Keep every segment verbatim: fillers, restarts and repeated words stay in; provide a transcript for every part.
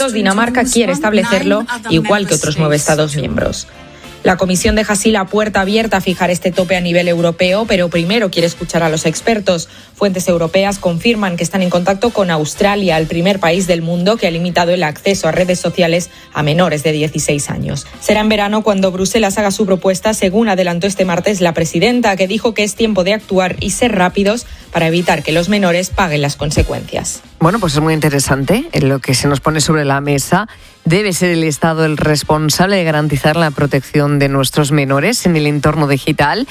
expertos, Dinamarca quiere establecerlo, igual que otros nueve Estados miembros. La Comisión deja así la puerta abierta a fijar este tope a nivel europeo, pero primero quiere escuchar a los expertos. Fuentes europeas confirman que están en contacto con Australia, el primer país del mundo que ha limitado el acceso a redes sociales a menores de dieciséis años. Será en verano cuando Bruselas haga su propuesta, según adelantó este martes la presidenta, que dijo que es tiempo de actuar y ser rápidos para evitar que los menores paguen las consecuencias. Bueno, pues es muy interesante lo que se nos pone sobre la mesa. Debe ser el Estado el responsable de garantizar la protección de nuestros menores en el entorno digital.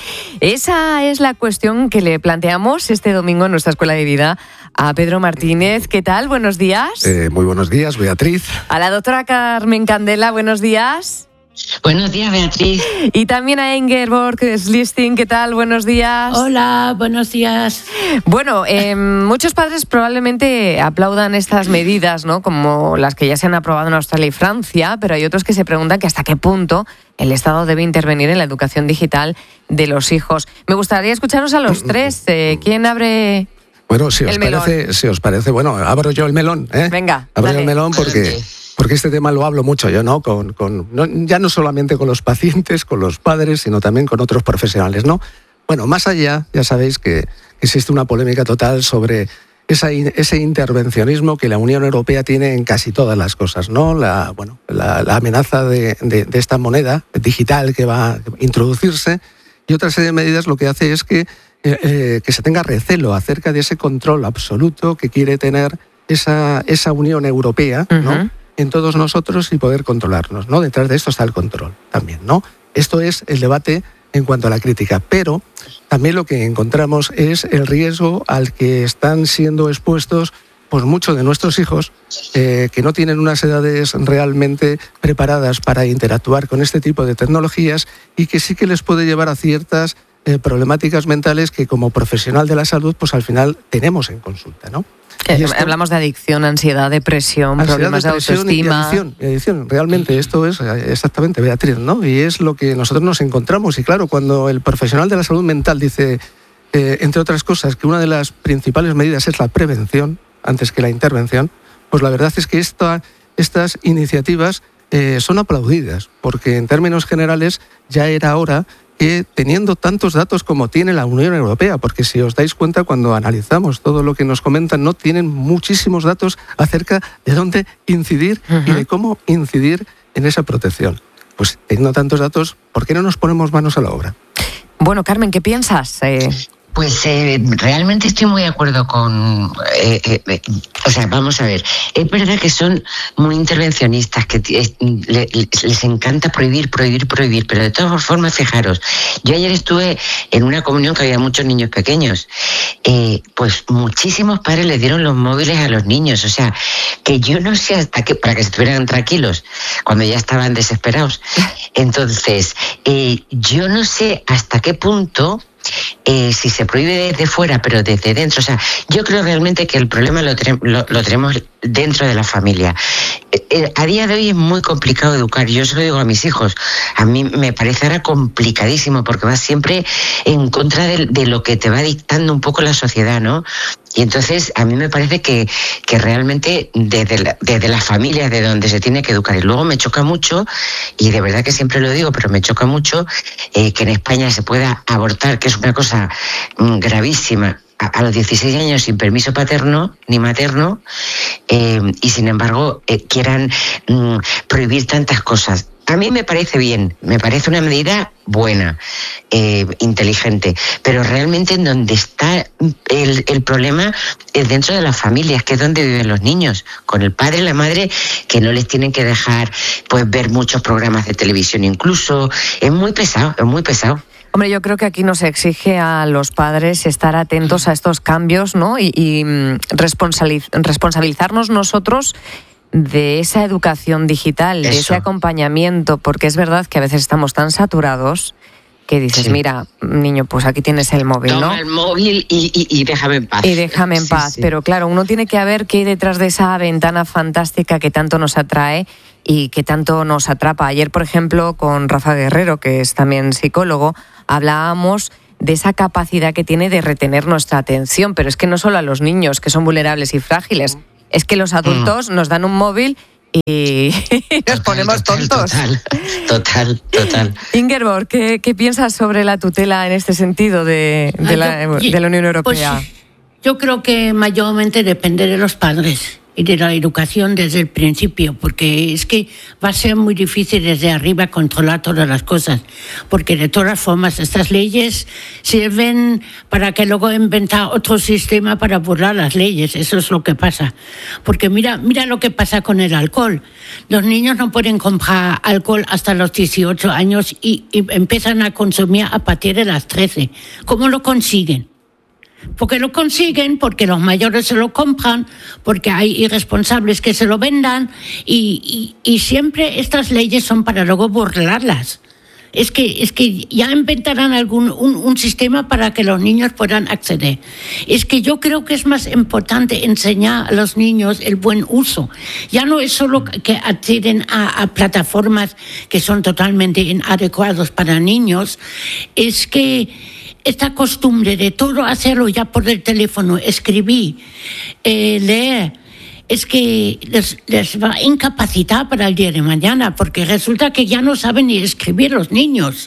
Esa es la cuestión que le planteamos este domingo en nuestra Escuela de Vida a Pedro Martínez. ¿Qué tal? Buenos días. Eh, muy buenos días, Beatriz. A la doctora Carmen Candela, buenos días. Buenos días, Beatriz. Y también a Ingeborg Slisting, ¿qué tal? Buenos días. Hola, buenos días. Bueno, eh, muchos padres probablemente aplaudan estas medidas, ¿no? Como las que ya se han aprobado en Australia y Francia, pero hay otros que se preguntan que hasta qué punto el Estado debe intervenir en la educación digital de los hijos. Me gustaría escucharos a los tres. Eh, ¿Quién abre Bueno, si os el melón? parece, si os parece, bueno, abro yo el melón, ¿eh? Venga, abro dale. el melón porque... Porque este tema lo hablo mucho yo, ¿no? Con, con, no, ya no solamente con los pacientes, con los padres, sino también con otros profesionales, ¿no? Bueno, más allá, ya sabéis que existe una polémica total sobre esa, ese intervencionismo que la Unión Europea tiene en casi todas las cosas, ¿no? La, bueno, la, la amenaza de, de, de esta moneda digital que va a introducirse y otra serie de medidas lo que hace es que, eh, eh, que se tenga recelo acerca de ese control absoluto que quiere tener esa, esa Unión Europea, ¿no? Uh-huh. En todos nosotros y poder controlarnos, ¿no? Detrás de esto está el control también, ¿no? Esto es el debate en cuanto a la crítica, pero también lo que encontramos es el riesgo al que están siendo expuestos pues muchos de nuestros hijos eh, que no tienen unas edades realmente preparadas para interactuar con este tipo de tecnologías y que sí que les puede llevar a ciertas eh, problemáticas mentales que como profesional de la salud pues al final tenemos en consulta, ¿no? Eh, hablamos de adicción, ansiedad, depresión, ansiedad, problemas depresión de autoestima. Y adicción, y adicción. Realmente esto es exactamente, Beatriz, ¿no? Y es lo que nosotros nos encontramos. Y claro, cuando el profesional de la salud mental dice, eh, entre otras cosas, que una de las principales medidas es la prevención, antes que la intervención, pues la verdad es que esta, estas iniciativas eh, son aplaudidas, porque en términos generales ya era hora que teniendo tantos datos como tiene la Unión Europea, porque si os dais cuenta cuando analizamos todo lo que nos comentan, no tienen muchísimos datos acerca de dónde incidir uh-huh. y de cómo incidir en esa protección. Pues teniendo tantos datos, ¿por qué no nos ponemos manos a la obra? Bueno, Carmen, ¿qué piensas? Eh... Pues eh, realmente estoy muy de acuerdo con... Eh, eh, o sea, vamos a ver, es verdad que son muy intervencionistas, que eh, le, les encanta prohibir, prohibir, prohibir, pero de todas formas, fijaros, yo ayer estuve en una comunión que había muchos niños pequeños, eh, pues muchísimos padres les dieron los móviles a los niños, o sea, que yo no sé hasta qué, para que estuvieran tranquilos, cuando ya estaban desesperados. Entonces, eh, yo no sé hasta qué punto... Eh, si se prohíbe desde fuera, pero desde dentro, o sea, yo creo realmente que el problema lo, te- lo, lo tenemos dentro de la familia. Eh, eh, a día de hoy es muy complicado educar, yo se lo digo a mis hijos, a mí me parece ahora complicadísimo porque vas siempre en contra de, de lo que te va dictando un poco la sociedad, ¿no? Y entonces a mí me parece que, que realmente desde la, desde las familias de donde se tiene que educar. Y luego me choca mucho, y de verdad que siempre lo digo, pero me choca mucho eh, que en España se pueda abortar, que es una cosa mm, gravísima, a, a los dieciséis años sin permiso paterno ni materno, eh, y sin embargo eh, quieran mm, prohibir tantas cosas. A mí me parece bien, me parece una medida buena, eh, inteligente, pero realmente en donde está el, el problema es dentro de las familias, que es donde viven los niños, con el padre y la madre, que no les tienen que dejar pues ver muchos programas de televisión incluso. Es muy pesado, es muy pesado. Hombre, yo creo que aquí nos exige a los padres estar atentos a estos cambios, ¿no? Y, y responsabiliz- responsabilizarnos nosotros de esa educación digital, de Eso. ese acompañamiento, porque es verdad que a veces estamos tan saturados que dices, sí. mira, niño, pues aquí tienes el móvil, Toma ¿no? el móvil y, y, y déjame en paz. Y déjame en sí, paz, sí. pero claro, uno tiene que ver qué hay detrás de esa ventana fantástica que tanto nos atrae y que tanto nos atrapa. Ayer, por ejemplo, con Rafa Guerrero, que es también psicólogo, hablábamos de esa capacidad que tiene de retener nuestra atención, pero es que no solo a los niños, que son vulnerables y frágiles, es que los adultos mm. nos dan un móvil y nos ponemos total, tontos. Total, total, total. Ingeborg, ¿qué, ¿qué piensas sobre la tutela en este sentido de, de, la, de la Unión Europea? Pues, yo creo que mayormente depende de los padres y de la educación desde el principio, porque es que va a ser muy difícil desde arriba controlar todas las cosas, porque de todas formas estas leyes sirven para que luego inventar otro sistema para burlar las leyes. Eso es lo que pasa, porque mira, mira lo que pasa con el alcohol. Los niños no pueden comprar alcohol hasta los dieciocho años y, y empiezan a consumir a partir de las trece. ¿Cómo lo consiguen? Porque lo consiguen, porque los mayores se lo compran, porque hay irresponsables que se lo vendan y, y, y siempre estas leyes son para luego burlarlas. Es que, es que ya inventarán algún un, un sistema para que los niños puedan acceder. Es que yo creo que es más importante enseñar a los niños el buen uso. Ya no es solo que acceden a, a plataformas que son totalmente inadecuadas para niños, es que esta costumbre de todo hacerlo ya por el teléfono, escribir, eh, leer, es que les, les va a incapacitar para el día de mañana, porque resulta que ya no saben ni escribir los niños.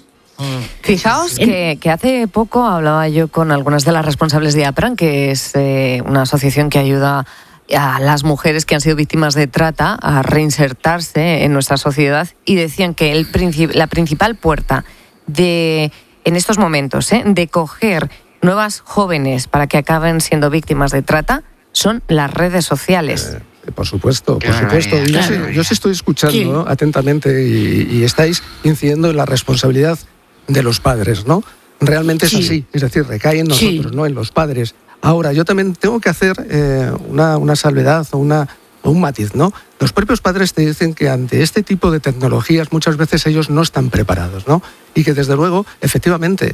Fijaos que, que hace poco hablaba yo con algunas de las responsables de APRAN, que es eh, una asociación que ayuda a las mujeres que han sido víctimas de trata a reinsertarse en nuestra sociedad, y decían que el princip- la principal puerta de... en estos momentos, ¿eh? de coger nuevas jóvenes para que acaben siendo víctimas de trata, son las redes sociales. Eh, por supuesto, Qué por supuesto. Yo, claro. sé, yo os estoy escuchando Sí. ¿no? atentamente y, y estáis incidiendo en la responsabilidad de los padres, ¿no? Realmente es Sí. así, es decir, recae en nosotros, Sí. ¿no? En los padres. Ahora, yo también tengo que hacer eh, una, una salvedad o una... o un matiz, ¿no? Los propios padres te dicen que ante este tipo de tecnologías muchas veces ellos no están preparados, ¿no? Y que desde luego, efectivamente,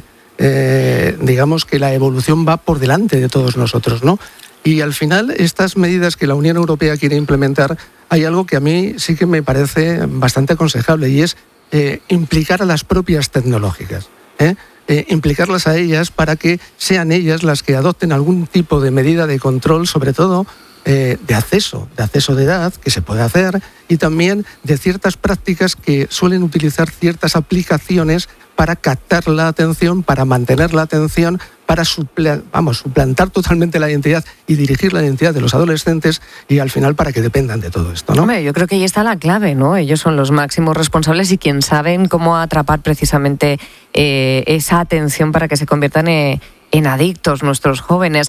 eh, digamos que la evolución va por delante de todos nosotros, ¿no? Y al final, estas medidas que la Unión Europea quiere implementar, hay algo que a mí sí que me parece bastante aconsejable, y es eh, implicar a las propias tecnológicas, ¿eh? Eh, implicarlas a ellas para que sean ellas las que adopten algún tipo de medida de control, sobre todo Eh, de acceso, de acceso de edad que se puede hacer, y también de ciertas prácticas que suelen utilizar ciertas aplicaciones para captar la atención, para mantener la atención, para supla- vamos, suplantar totalmente la identidad y dirigir la identidad de los adolescentes, y al final para que dependan de todo esto, ¿no? Hombre, yo creo que ahí está la clave, ¿no? Ellos son los máximos responsables y quien saben cómo atrapar precisamente eh, esa atención para que se conviertan en... en adictos nuestros jóvenes.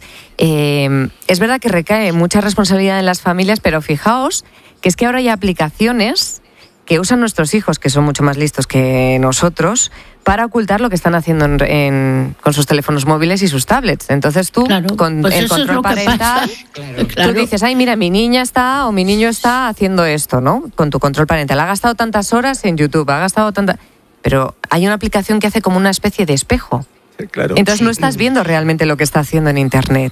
Eh, es verdad que recae mucha responsabilidad en las familias, pero fijaos que es que ahora hay aplicaciones que usan nuestros hijos, que son mucho más listos que nosotros, para ocultar lo que están haciendo en, en, con sus teléfonos móviles y sus tablets. Entonces tú, Claro, con pues el eso es control lo que parental, pasa. Claro. tú dices, ay, mira, mi niña está o mi niño está haciendo esto, ¿no? Con tu control parental. Ha gastado tantas horas en YouTube, ha gastado tanta... Pero hay una aplicación que hace como una especie de espejo. Claro. Entonces no estás viendo realmente lo que está haciendo en Internet.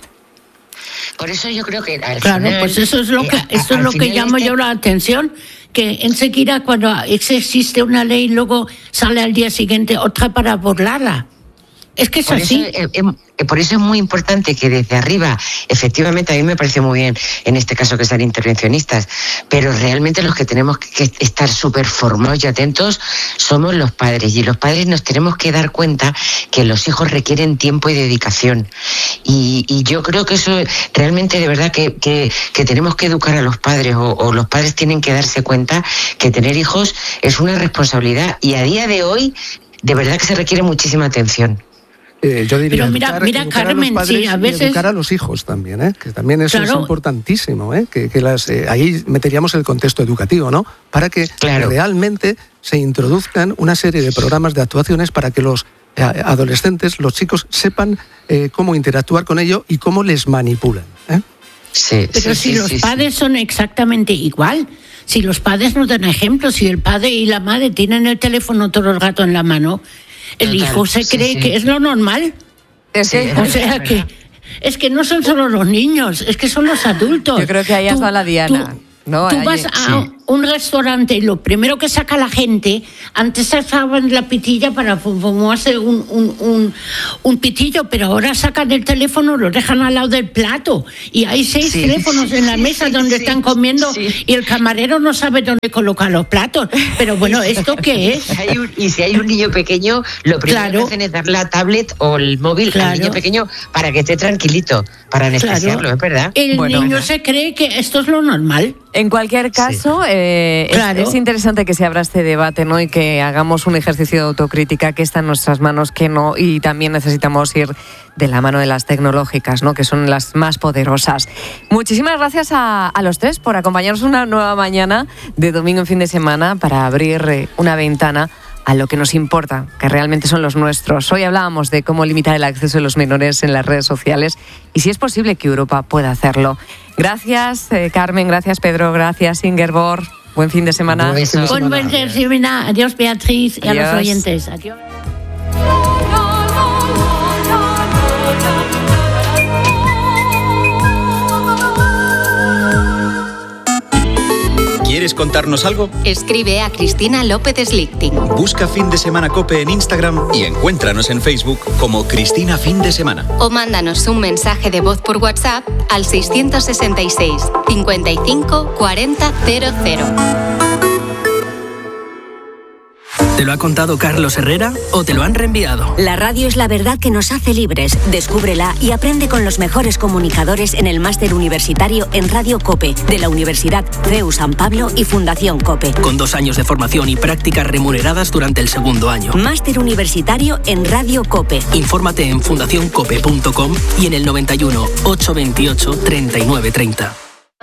Por eso yo creo que al Claro, final, pues eso es lo que eh, eso al es lo que final llamo este- yo la atención, que enseguida cuando existe una ley luego sale al día siguiente otra para burlarla. Es que es Por eso, así. eh, eh, por eso es muy importante que desde arriba, efectivamente, a mí me parece muy bien en este caso que sean intervencionistas, pero realmente los que tenemos que estar súper formados y atentos somos los padres, y los padres nos tenemos que dar cuenta que los hijos requieren tiempo y dedicación. Y, y yo creo que eso realmente de verdad que, que, que tenemos que educar a los padres, o, o los padres tienen que darse cuenta que tener hijos es una responsabilidad, y a día de hoy de verdad que se requiere muchísima atención. Eh, yo diría Pero mira, educar, mira, educar Carmen, a los padres sí, a y veces- educar a los hijos también, ¿eh? Que también eso Claro. es importantísimo, ¿eh? Que, que las, eh, ahí meteríamos el contexto educativo, ¿no? Para que Claro. realmente se introduzcan una serie de programas de actuaciones para que los eh, adolescentes, los chicos, sepan eh, cómo interactuar con ello y cómo les manipulan, ¿eh? Sí, Pero sí, si sí, los sí, sí. padres son exactamente igual, si los padres nos dan ejemplos, si el padre y la madre tienen el teléfono todo el rato en la mano, el Total, hijo se sí, cree sí. que es lo normal. Es Sí. que- O sea que es que no son solo los niños, es que son los adultos. Yo creo que ahí has Tú- dado la diana, tú- ¿no? Tú Ahí- vas a, sí. un restaurante, lo primero que saca la gente, antes sacaban la pitilla para fumarse un, un, un, un pitillo, pero ahora sacan el teléfono, lo dejan al lado del plato y hay seis sí. teléfonos en la mesa sí, donde sí, están comiendo sí. y el camarero no sabe dónde colocar los platos. Pero bueno, ¿esto qué es? Hay un, y si hay un niño pequeño, lo primero claro. que hacen es dar la tablet o el móvil claro. al niño pequeño para que esté tranquilito, para anestesiarlo, claro. ¿es verdad? El bueno, niño ¿verdad? se cree que esto es lo normal. En cualquier caso, sí. eh, claro. es, es interesante que se abra este debate, ¿no? Y que hagamos un ejercicio de autocrítica, que está en nuestras manos, que no, y también necesitamos ir de la mano de las tecnológicas, ¿no? Que son las más poderosas. Muchísimas gracias a, a los tres por acompañarnos una nueva mañana de domingo en fin de semana para abrir eh, una ventana a lo que nos importa, que realmente son los nuestros. Hoy hablábamos de cómo limitar el acceso de los menores en las redes sociales y si es posible que Europa pueda hacerlo. Gracias, eh, Carmen, gracias, Pedro, gracias, Ingeborg. Buen fin de semana. Buen fin de semana. Buen fin de semana. Adiós, Beatriz, y Adiós. A los oyentes. Adiós. ¿Quieres contarnos algo? Escribe a Cristina López Slichting. Busca Fin de Semana COPE en Instagram y encuéntranos en Facebook como Cristina Fin de Semana. O mándanos un mensaje de voz por WhatsApp al seiscientos sesenta y seis, cincuenta y cinco, cuarenta, cero cero. ¿Te lo ha contado Carlos Herrera o te lo han reenviado? La radio es la verdad que nos hace libres. Descúbrela y aprende con los mejores comunicadores en el máster universitario en Radio COPE de la Universidad C E U San Pablo y Fundación COPE. Con dos años de formación y prácticas remuneradas durante el segundo año. Máster universitario en Radio COPE. Infórmate en fundación cope punto com y en el noventa y uno, ochocientos veintiocho, treinta y nueve treinta.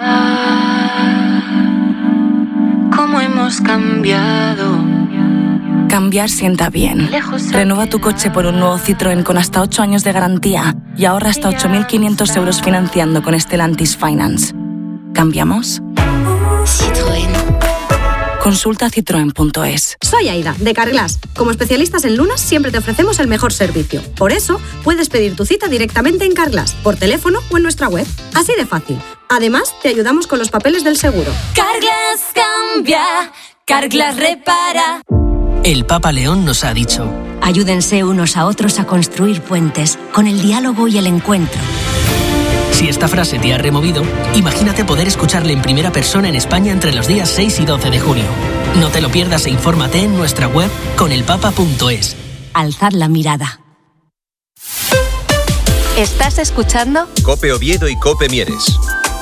¿Cómo hemos cambiado? Cambiar sienta bien. Renueva tu coche por un nuevo Citroën con hasta ocho años de garantía y ahorra hasta ocho mil quinientos euros financiando con Stellantis Finance. ¿Cambiamos? Citroën. Consulta citroen punto es. Soy Aida, de Carglass. Como especialistas en lunas, siempre te ofrecemos el mejor servicio. Por eso, puedes pedir tu cita directamente en Carglass, por teléfono o en nuestra web. Así de fácil. Además, te ayudamos con los papeles del seguro. Carglass cambia, Carglass repara. El Papa León nos ha dicho: ayúdense unos a otros a construir puentes con el diálogo y el encuentro. Si esta frase te ha removido, imagínate poder escucarle en primera persona en España entre los días seis y doce de junio. No te lo pierdas e infórmate en nuestra web conelpapa punto es. Alzad la mirada. ¿Estás escuchando? COPE Oviedo y COPE Mieres.